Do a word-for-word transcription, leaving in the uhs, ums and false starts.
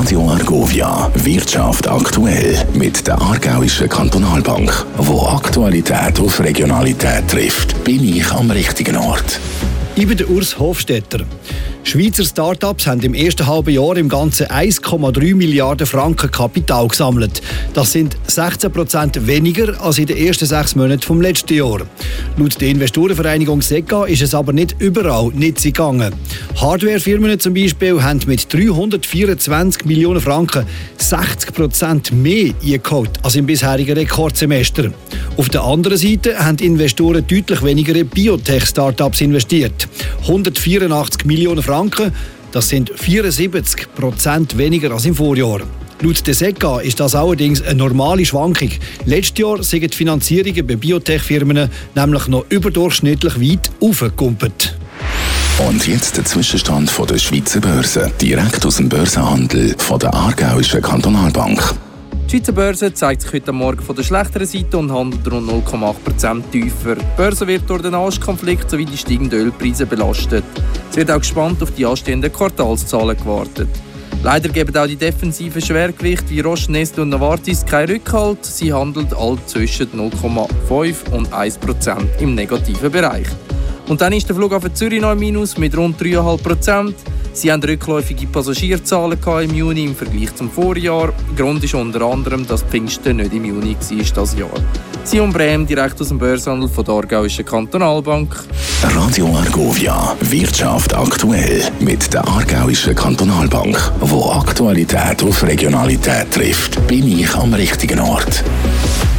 Radio Argovia, Wirtschaft aktuell mit der Aargauischen Kantonalbank. Wo Aktualität auf Regionalität trifft, bin ich am richtigen Ort. Ich bin der Urs Hofstetter. Schweizer Start-ups haben im ersten halben Jahr im Ganzen eins Komma drei Milliarden Franken Kapital gesammelt. Das sind sechzehn Prozent weniger als in den ersten sechs Monaten vom letzten Jahr. Laut der Investorenvereinigung SECA ist es aber nicht überall nicht gegangen. Hardwarefirmen zum Beispiel haben mit dreihundertvierundzwanzig Millionen Franken sechzig Prozent mehr eingeholt als im bisherigen Rekordsemester. Auf der anderen Seite haben Investoren deutlich weniger in Biotech-Startups investiert. hundertvierundachtzig Millionen Franken, das sind vierundsiebzig Prozent weniger als im Vorjahr. Laut der SECA ist das allerdings eine normale Schwankung. Letztes Jahr sind die Finanzierungen bei Biotech-Firmen nämlich noch überdurchschnittlich weit aufgekumpelt. Und jetzt der Zwischenstand von der Schweizer Börse, direkt aus dem Börsenhandel von der Aargauischen Kantonalbank. Die Schweizer Börse zeigt sich heute Morgen von der schlechteren Seite und handelt rund null Komma acht Prozent tiefer. Die Börse wird durch den Nahostkonflikt sowie die steigenden Ölpreise belastet. Es wird auch gespannt auf die anstehenden Quartalszahlen gewartet. Leider geben auch die defensiven Schwergewichte wie Roche, Nestlé und Novartis keinen Rückhalt. Sie handelt all zwischen null Komma fünf und ein Prozent im negativen Bereich. Und dann ist der Flughafen Zürich noch im Minus mit rund drei Komma fünf Prozent. Sie haben rückläufige Passagierzahlen im Juni im Vergleich zum Vorjahr. Grund ist unter anderem, dass Pfingsten nicht im Juni war dieses Jahr. Simon Brehm, direkt aus dem Börsenhandel von der Aargauischen Kantonalbank. Radio Argovia, Wirtschaft aktuell mit der Aargauischen Kantonalbank. Wo Aktualität auf Regionalität trifft, bin ich am richtigen Ort.